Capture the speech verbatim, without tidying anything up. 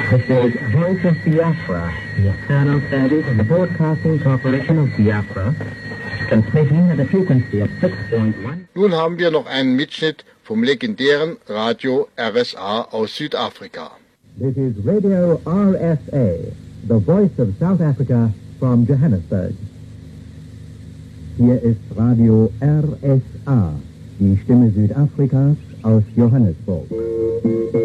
This is Voice of Biafra, the external service of the Broadcasting Corporation of Biafra, transmitting at a frequency of six point one. Nun haben wir noch einen Mitschnitt vom legendären Radio R S A aus Südafrika. This is Radio R S A, the voice of South Africa from Johannesburg. Hier ist Radio R S A, die Stimme Südafrikas aus Johannesburg.